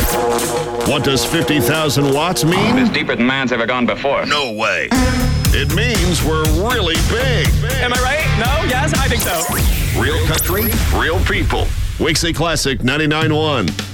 What does 50,000 watts mean? It's deeper than man's ever gone before. No way. It means we're really big. Am I right? No? Yes? I think so. Real country, real people. Wixie Classic 99.1.